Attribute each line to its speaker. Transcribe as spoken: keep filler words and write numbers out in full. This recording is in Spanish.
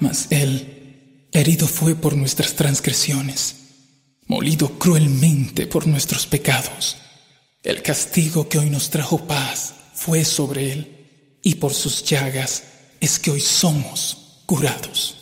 Speaker 1: Mas Él herido fue por nuestras transgresiones, molido cruelmente por nuestros pecados. El castigo que hoy nos trajo paz fue sobre Él, y por sus llagas es que hoy somos curados.